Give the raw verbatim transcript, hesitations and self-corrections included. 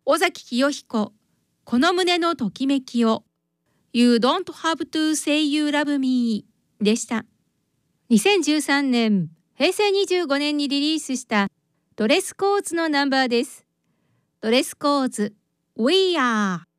尾崎清彦、この胸のときめきを You don't have to say you love me でした。にせんじゅうさんねん、平成にじゅうごねんにリリースしたドレスコーズのナンバーです。ドレスコーズ We are